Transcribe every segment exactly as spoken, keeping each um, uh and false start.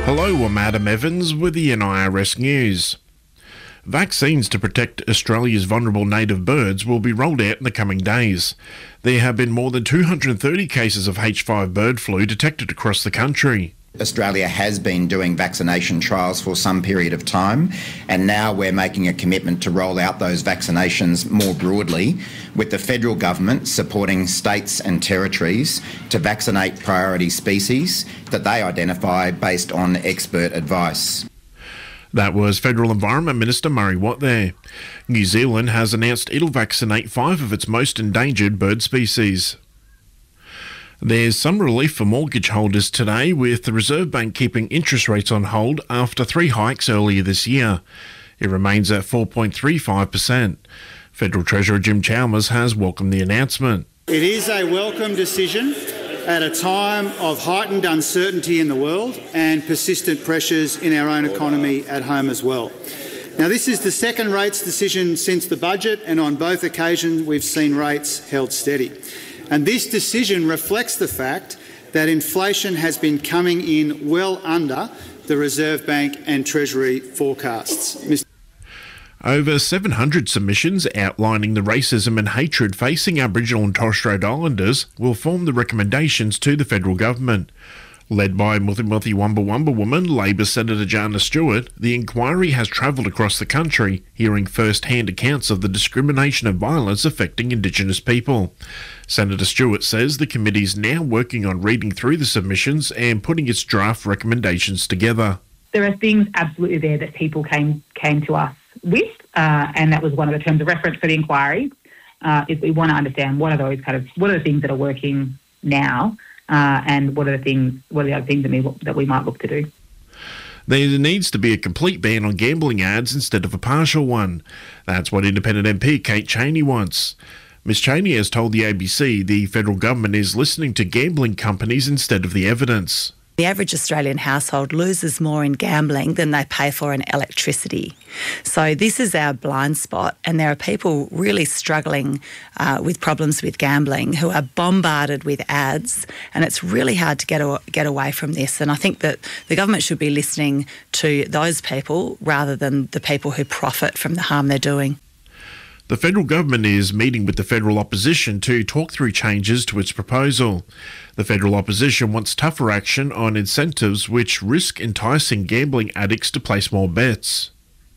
Hello, I'm Adam Evans with the N I R S News. Vaccines to protect Australia's vulnerable native birds will be rolled out in the coming days. There have been more than two hundred thirty cases of H five bird flu detected across the country. Australia has been doing vaccination trials for some period of time, and now we're making a commitment to roll out those vaccinations more broadly, with the federal government supporting states and territories to vaccinate priority species that they identify based on expert advice. That was Federal Environment Minister Murray Watt there. New Zealand has announced it'll vaccinate five of its most endangered bird species. There's some relief for mortgage holders today, with the Reserve Bank keeping interest rates on hold after three hikes earlier this year. It remains at four point three five percent. Federal Treasurer Jim Chalmers has welcomed the announcement. It is a welcome decision at a time of heightened uncertainty in the world and persistent pressures in our own economy at home as well. Now, this is the second rates decision since the budget, and on both occasions we've seen rates held steady. And this decision reflects the fact that inflation has been coming in well under the Reserve Bank and Treasury forecasts. Mister Over seven hundred submissions outlining the racism and hatred facing Aboriginal and Torres Strait Islanders will form the recommendations to the federal government. Led by Muthi Muthi Wamba Wamba woman Labor Senator Jana Stewart, the inquiry has travelled across the country, hearing first-hand accounts of the discrimination and violence affecting Indigenous people. Senator Stewart says the committee is now working on reading through the submissions and putting its draft recommendations together. There are things absolutely there that people came came to us with, uh, and that was one of the terms of reference for the inquiry. Uh, is we want to understand what are those kind of what are the things that are working now. Uh, and what are the things? What are the other things that we, that we might look to do? There needs to be a complete ban on gambling ads instead of a partial one. That's what Independent M P Kate Chaney wants. Miss Chaney has told the A B C the federal government is listening to gambling companies instead of the evidence. The average Australian household loses more in gambling than they pay for in electricity. So this is our blind spot, and there are people really struggling uh, with problems with gambling who are bombarded with ads, and it's really hard to get, a, get away from this. And I think that the government should be listening to those people rather than the people who profit from the harm they're doing. The federal government is meeting with the federal opposition to talk through changes to its proposal. The federal opposition wants tougher action on incentives which risk enticing gambling addicts to place more bets.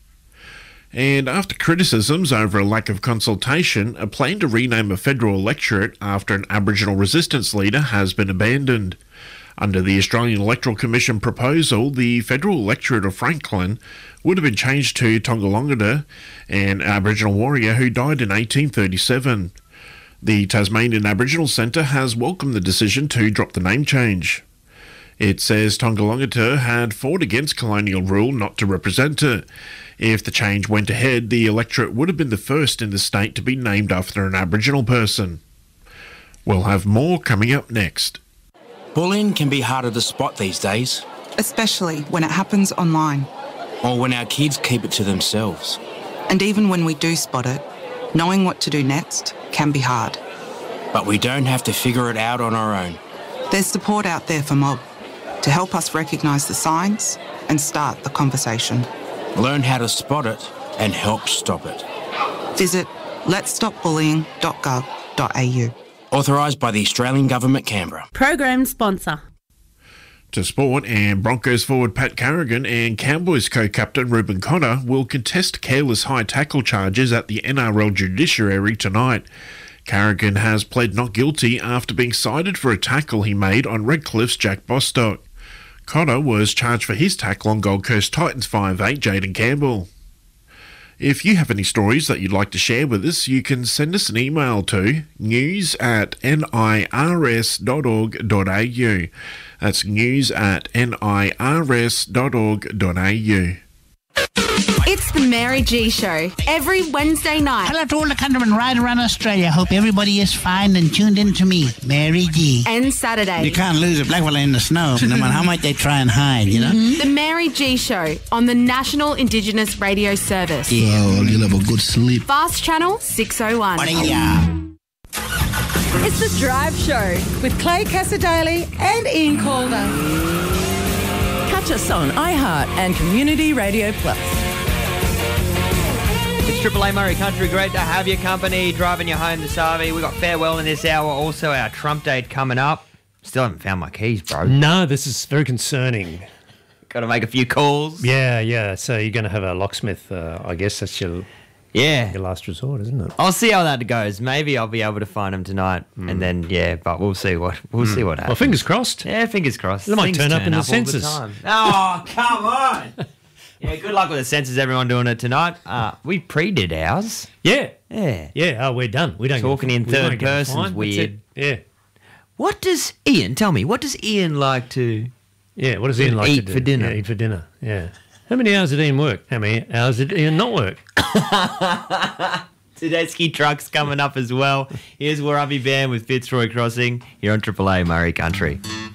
And after criticisms over a lack of consultation, a plan to rename a federal electorate after an Aboriginal resistance leader has been abandoned. Under the Australian Electoral Commission proposal, the federal electorate of Franklin would have been changed to Tongalongata, an Aboriginal warrior who died in eighteen thirty-seven. The Tasmanian Aboriginal Centre has welcomed the decision to drop the name change. It says Tongalongata had fought against colonial rule not to represent it. If the change went ahead, the electorate would have been the first in the state to be named after an Aboriginal person. We'll have more coming up next. Bullying can be harder to spot these days. Especially when it happens online. Or when our kids keep it to themselves. And even when we do spot it, knowing what to do next can be hard. But we don't have to figure it out on our own. There's support out there for Mob to help us recognise the signs and start the conversation. Learn how to spot it and help stop it. Visit lets stop bullying dot gov dot a u. Authorised by the Australian Government, Canberra. Program sponsor. To sport, and Broncos forward Pat Carrigan and Cowboys co-captain Reuben Cotter will contest careless high tackle charges at the N R L judiciary tonight. Carrigan has pled not guilty after being cited for a tackle he made on Redcliffe's Jack Bostock. Cotter was charged for his tackle on Gold Coast Titans five eight Jayden Campbell. If you have any stories that you'd like to share with us, you can send us an email to news at n i r s dot org dot a u. That's news at n i r s dot org dot a u. It's the Mary G Show, every Wednesday night. Hello to all the countrymen right around Australia. Hope everybody is fine and tuned in to me, Mary G. And Saturday. You can't lose a black fella in the snow, no matter how much they try and hide, you know? Mm-hmm. The Mary G Show on the National Indigenous Radio Service. Yeah, well, you'll have a good sleep. Fast Channel six oh one. It's the Drive Show with Clay Casadale and Ian Calder. Catch Catch us on iHeart and Community Radio Plus. It's Triple A Murray Country. Great to have your company driving you home this R V. We've got farewell in this hour. Also, our Trump date coming up. Still haven't found my keys, bro. No, this is very concerning. Got to make a few calls. Yeah, yeah. So you're going to have a locksmith. Uh, I guess that's your yeah your last resort, isn't it? I'll see how that goes. Maybe I'll be able to find him tonight, mm. and then yeah. But we'll see what we'll mm. see what happens. Well, fingers crossed. Yeah, fingers crossed. They might Things turn up in the all census. The oh, come on. Yeah, good luck with the census, everyone doing it tonight. Uh, we pre-did ours. Yeah. Yeah. Yeah, oh, we're done. We don't Talking get, in we third person's weird. Yeah. What does Ian, tell me, what does Ian like to Yeah, what does Ian like eat to do? for dinner? Yeah, eat for dinner, yeah. How many hours did Ian work? How many hours did Ian not work? Tedeschi Trucks coming up as well. Here's Warumpi Band with Fitzroy Crossing. You're on Triple A Murray Country.